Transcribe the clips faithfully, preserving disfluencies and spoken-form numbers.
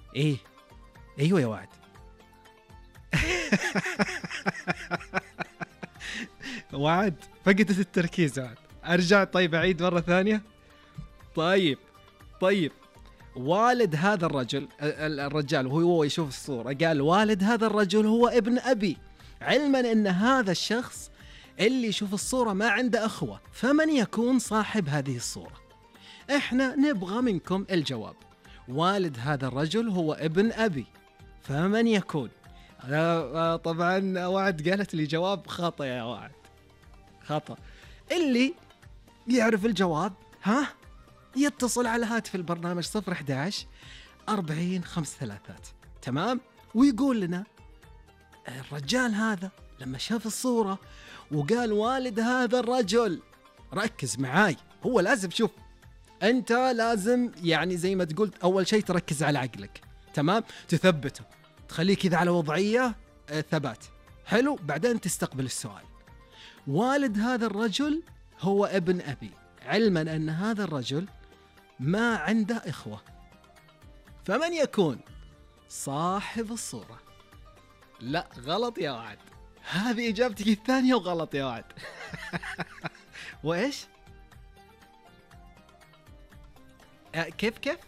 ايه ايوه يا وعد. وعد فقدت التركيز. وعد ارجع طيب اعيد مرة ثانية. طيب طيب والد هذا الرجل الرجال وهو يشوف الصورة قال والد هذا الرجل هو ابن أبي، علما أن هذا الشخص اللي يشوف الصورة ما عنده أخوة، فمن يكون صاحب هذه الصورة؟ إحنا نبغى منكم الجواب. والد هذا الرجل هو ابن أبي، فمن يكون؟ طبعا وعد قالت لي جواب خطأ يا وعد، خطأ. اللي يعرف الجواب ها يتصل على هاتف البرنامج صفر أحد عشر أربعين خمس ثلاثات، تمام؟ ويقول لنا الرجال هذا لما شاف الصورة وقال والد هذا الرجل، ركز معاي، هو لازم شوف أنت لازم يعني زي ما تقول أول شيء تركز على عقلك، تمام؟ تثبته، تخليه كذا على وضعية ثبات، حلو؟ بعدين تستقبل السؤال. والد هذا الرجل هو ابن أبي، علما أن هذا الرجل ما عنده إخوة، فمن يكون صاحب الصورة؟ لا غلط يا وعد، هذه إجابتك الثانية وغلط يا وعد. وإيش؟ كيف كيف؟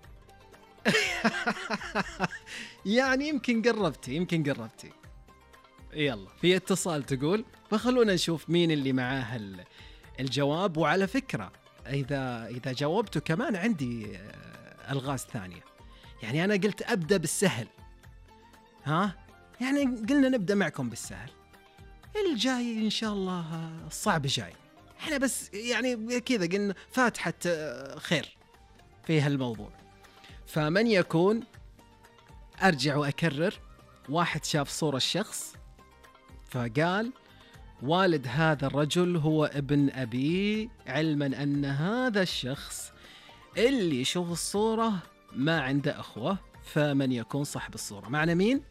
يعني يمكن قربتي يمكن قربتي. يلا في اتصال تقول، فخلونا نشوف مين اللي معاه الجواب. وعلى فكرة إذا إذا جاوبته كمان عندي ألغاز ثانية، يعني أنا قلت أبدأ بالسهل، ها؟ يعني قلنا نبدأ معكم بالسهل، الجاي إن شاء الله الصعب جاي، إحنا بس يعني كذا قلنا فاتحة خير في هالموضوع. فمن يكون؟ أرجع وأكرر، واحد شاف صورة الشخص فقال والد هذا الرجل هو ابن أبي، علما أن هذا الشخص اللي يشوف الصورة ما عنده أخوة، فمن يكون صاحب الصورة؟ معنا مين؟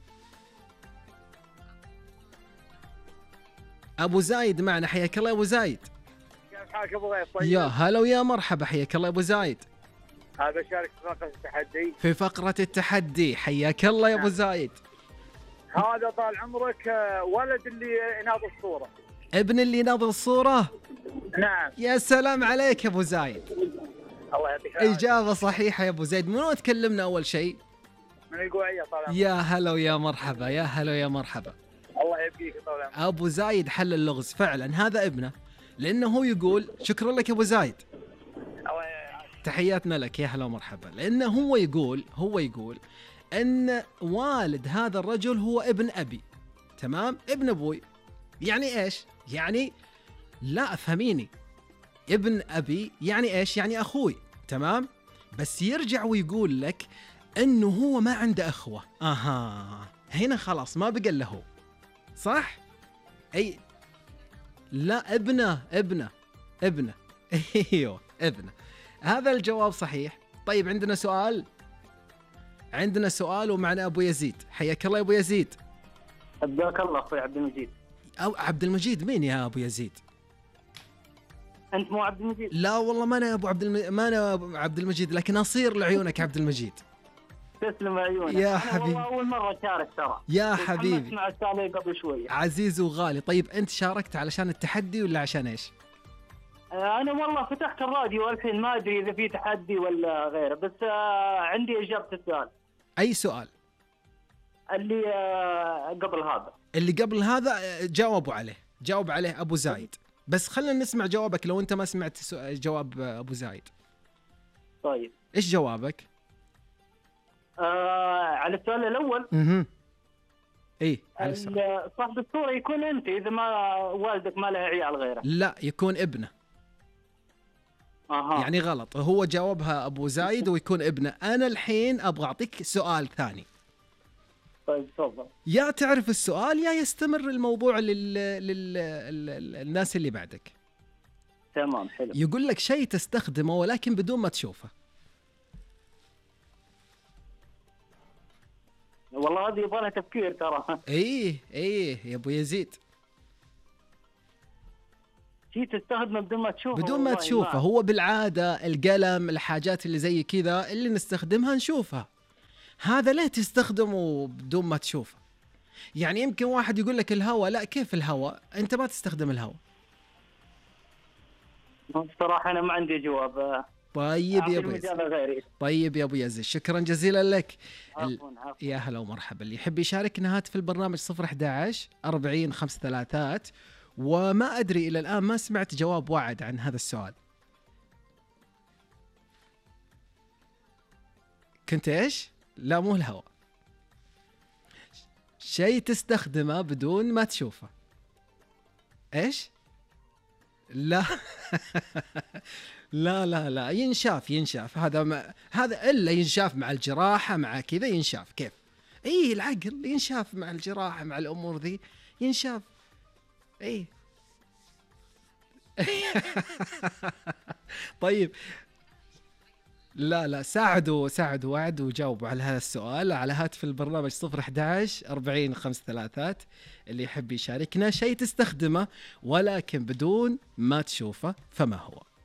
أبو زايد معنا، حياك الله أبو زايد. كيف حالك أبو غيث؟ طيب يا هلا ويا مرحبا، حياك الله أبو زايد. هذا شارك في فقرة التحدي. في فقرة التحدي، حياك الله يا أبو زايد. هذا طال عمرك ولد اللي يناظر الصورة، ابن اللي يناظر الصورة؟ نعم. يا سلام عليك يا أبو زايد، الله يعطيك العافية. إجابة صحيحة يا أبو زايد. من وين تكلمنا أول شيء؟ من القوعية طال عمرك. يا هلا ويا مرحبا، يا هلا ويا مرحبا. الله يبقيك طال عمرك. أبو زايد حل اللغز فعلا، هذا ابنه، لأنه هو يقول شكرا لك يا أبو زايد، الله يعافيك. تحياتنا لك، يا هلا ومرحبا. لأنه هو يقول هو يقول أن والد هذا الرجل هو ابن أبي، تمام؟ ابن أبوي، يعني إيش؟ يعني لا أفهميني، ابن أبي يعني إيش؟ يعني أخوي، تمام؟ بس يرجع ويقول لك أنه هو ما عنده أخوة، أها هنا خلاص ما بقى له، صح؟ أي لا ابنه ابنه ابنه ايوه ابنه، هذا الجواب صحيح. طيب عندنا سؤال، عندنا سؤال ومعنا أبو يزيد، حياك الله يا أبو يزيد. حياك الله أخوي عبد المجيد. أو عبد المجيد مين يا أبو يزيد؟ أنت مو عبد المجيد؟ لا والله ما أنا أبو عبد الم... ما أنا أبو عبد المجيد، لكن أصير لعيونك عبد المجيد. تسلم عيونك يا أنا حبيبي. والله أول مرة أشارك ترى. يا حبيبي. اسمع السالي قبل شوي. عزيز وغالي. طيب أنت شاركت علشان التحدي ولا عشان إيش؟ أنا والله فتحت الراديو الحين، ما أدري إذا في تحدي ولا غيره، بس عندي إجابة السؤال. أي سؤال؟ اللي قبل هذا. اللي قبل هذا جاوبوا عليه، جاوب عليه أبو زايد، بس خلنا نسمع جوابك لو أنت ما سمعت جواب أبو زايد. طيب إيش جوابك؟ آه على السؤال الأول. اها إيه على السؤال. صاحب الصورة يكون أنت إذا ما والدك ما له عيال غيره. لا يكون ابنه. أها. يعني غلط، هو جاوبها أبو زايد ويكون ابنه. أنا الحين أبغى أعطيك سؤال ثاني. طيب تفضل. يا تعرف السؤال يا يستمر الموضوع لل... لل... للناس اللي بعدك. تمام حلو. يقول لك شيء تستخدمه ولكن بدون ما تشوفه. والله هذه يبغى لها تفكير ترى. ايه ايه يا ابو يزيد. شيء تستخدمه بدون ما تشوفه. بدون ما تشوفه، هو بالعادة القلم، الحاجات اللي زي كذا اللي نستخدمها نشوفها، هذا ليه تستخدمه بدون ما تشوفه؟ يعني يمكن واحد يقول لك الهواء، لا كيف الهواء؟ انت ما تستخدم الهواء. بصراحة أنا ما عندي جواب. طيب يا ابو يزيد، طيب يا ابو يزيد، شكرا جزيلا لك. عفوا عفوا. يا هلا ومرحبا. اللي يحب يشاركنا هات في البرنامج صفر أحد عشر أربعين خمس ثلاثات. وما ادري الى الان ما سمعت جواب وعد عن هذا السؤال. كنت ايش؟ لا مو الهواء، شيء تستخدمه بدون ما تشوفه. ايش؟ لا لا لا لا ينشاف ينشاف هذا ما هذا الا ينشاف مع الجراحه مع كذا ينشاف. كيف؟ اي العقل ينشاف مع الجراحه مع الامور ذي ينشاف. اي طيب لا لا ساعدوا ساعدوا وعد وجاوبوا على هذا السؤال على هاتف البرنامج صفر أحد عشر أربعين خمس ثلاثات. اللي يحب يشاركنا شيء تستخدمه ولكن بدون ما تشوفه فما هو؟